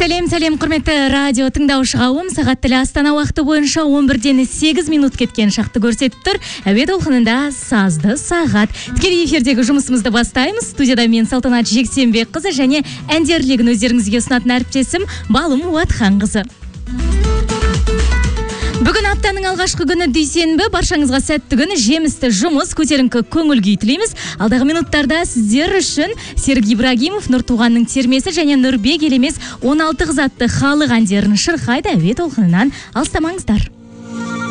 Сәлем, құрметті радио тыңдаушы қауым. Сағат тілі Астана уақыты бойынша 11-ден 8 минут кеткен шақты көрсетіп тұр. Әуе толқынында сазды сағат. Тікелей эфирдегі жұмысымызды бастаймыз. Студияда мен Салтанат Жексенбек қызы және әндерлігін өздеріңізге ұсынатын әріптесім Балым Уатхан қызы. Бүгін аптаның алғашқы күні дүйсенбі, баршаңызға сәтті күні, жемісті жұмыс, көтеріңкі көңіл күй тілейміз. Алдағы минуттарда сіздер үшін Серік Ибрагимов, Нұртуғанның термесі және Нұрбек Елемес 16 қыз атты халық әндерін шырқайды. Әуе толқынынан алыстамаңыздар.